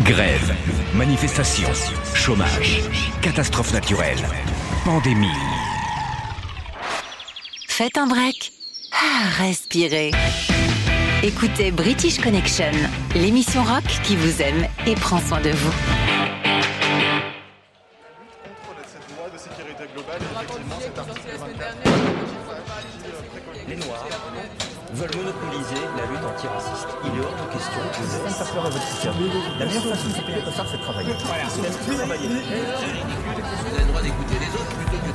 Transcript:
Grève, manifestations, chômage, catastrophes naturelles, pandémie. Faites un break. Respirez. Écoutez British Connection, l'émission rock qui vous aime et prend soin de vous. Contre cette loi de sécurité globale, effectivement, cet article 24. Les Noirs veulent monopoliser la lutte antiraciste. Il est hors de question de faire peur à votre système. La meilleure façon de se payer un costard, c'est de travailler. Vous avez le droit d'écouter les autres plutôt que